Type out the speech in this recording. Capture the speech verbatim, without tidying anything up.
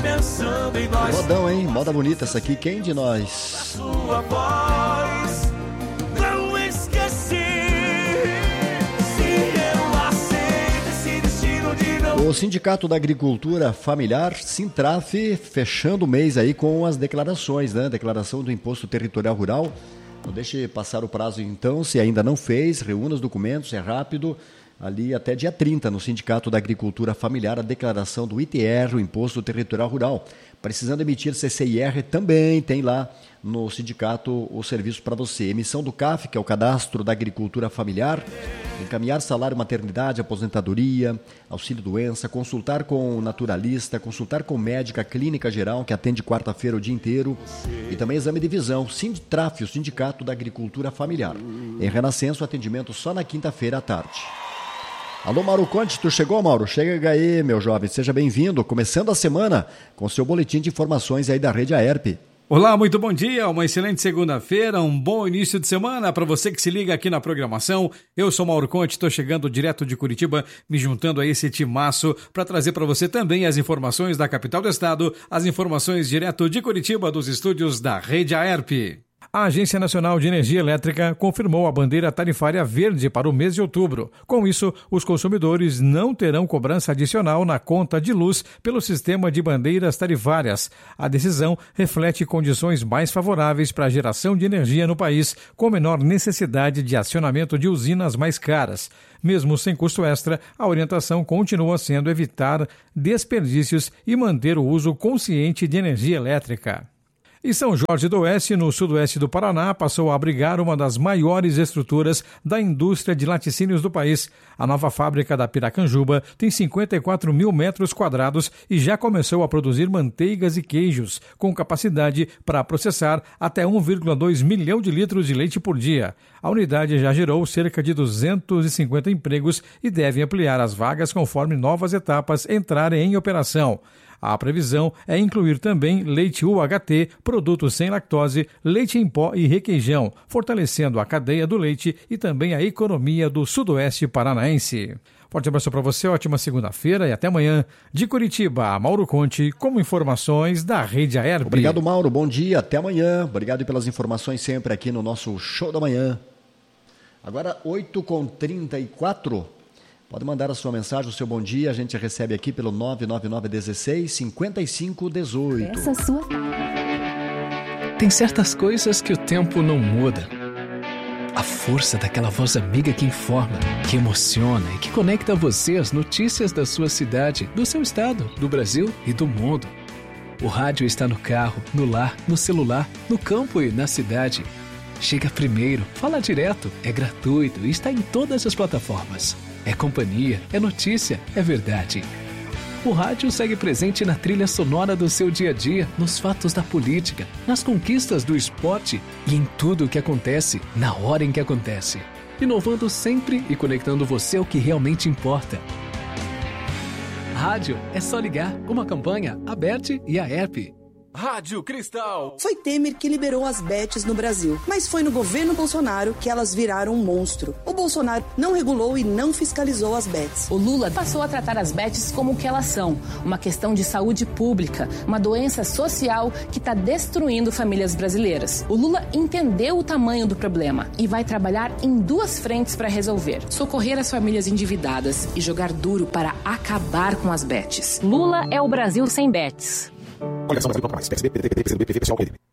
pensando em nós. Modão, hein? Moda bonita essa aqui. Quem de nós? Sua voz, não esqueci. Se eu aceito esse destino de não... O Sindicato da Agricultura Familiar, Sintraf, fechando o mês aí com as declarações, né? Declaração do Imposto Territorial Rural. Não deixe passar o prazo então, se ainda não fez, reúna os documentos, é rápido. Ali até dia trinta, no Sindicato da Agricultura Familiar, a declaração do I T R, o Imposto Territorial Rural. Precisando emitir C C I R, também tem lá no sindicato o serviço para você. Emissão do C A F, que é o Cadastro da Agricultura Familiar, encaminhar salário, maternidade, aposentadoria, auxílio-doença, consultar com naturalista, consultar com médica clínica geral, que atende quarta-feira o dia inteiro, e também exame de visão. Sintraf, o Sindicato da Agricultura Familiar. Em Renascença, o atendimento só na quinta-feira à tarde. Alô, Mauro Conte, tu chegou, Mauro? Chega aí, meu jovem, seja bem-vindo. Começando a semana com seu boletim de informações aí da Rede Aerp. Olá, muito bom dia, uma excelente segunda-feira, um bom início de semana para você que se liga aqui na programação. Eu sou Mauro Conte, estou chegando direto de Curitiba, me juntando a esse timaço para trazer para você também as informações da capital do estado, as informações direto de Curitiba dos estúdios da Rede Aerp. A Agência Nacional de Energia Elétrica confirmou a bandeira tarifária verde para o mês de outubro. Com isso, os consumidores não terão cobrança adicional na conta de luz pelo sistema de bandeiras tarifárias. A decisão reflete condições mais favoráveis para a geração de energia no país, com menor necessidade de acionamento de usinas mais caras. Mesmo sem custo extra, a orientação continua sendo evitar desperdícios e manter o uso consciente de energia elétrica. E São Jorge do Oeste, no sudoeste do Paraná, passou a abrigar uma das maiores estruturas da indústria de laticínios do país. A nova fábrica da Piracanjuba tem cinquenta e quatro mil metros quadrados e já começou a produzir manteigas e queijos, com capacidade para processar até um vírgula dois milhão de litros de leite por dia. A unidade já gerou cerca de duzentos e cinquenta empregos e deve ampliar as vagas conforme novas etapas entrarem em operação. A previsão é incluir também leite U H T, produtos sem lactose, leite em pó e requeijão, fortalecendo a cadeia do leite e também a economia do sudoeste paranaense. Forte abraço para você, ótima segunda-feira e até amanhã. De Curitiba, Mauro Conte, com informações da Rede Aerp. Obrigado, Mauro, bom dia, até amanhã. Obrigado pelas informações sempre aqui no nosso Show da Manhã. Agora, oito e trinta e quatro. Pode mandar a sua mensagem, o seu bom dia, a gente recebe aqui pelo nove nove nove um seis, cinco cinco um oito. Essa sua... Tem certas coisas que o tempo não muda. A força daquela voz amiga que informa, que emociona e que conecta você às notícias da sua cidade, do seu estado, do Brasil e do mundo. O rádio está no carro, no lar, no celular, no campo e na cidade. Chega primeiro, fala direto, é gratuito e está em todas as plataformas. É companhia, é notícia, é verdade. O rádio segue presente na trilha sonora do seu dia a dia, nos fatos da política, nas conquistas do esporte e em tudo o que acontece, na hora em que acontece. Inovando sempre e conectando você ao que realmente importa. Rádio é só ligar, uma campanha aberta e Aerp. Rádio Cristal. Foi Temer que liberou as bets no Brasil, mas foi no governo Bolsonaro que elas viraram um monstro. O Bolsonaro não regulou e não fiscalizou as bets. O Lula passou a tratar as bets como o que elas são, uma questão de saúde pública, uma doença social que está destruindo famílias brasileiras. O Lula entendeu o tamanho do problema e vai trabalhar em duas frentes para resolver: socorrer as famílias endividadas e jogar duro para acabar com as bets. Lula é o Brasil sem bets. Coligação Brasil Contra Mais, P S B, P D T, P C do B, P V, P S O, P M D B.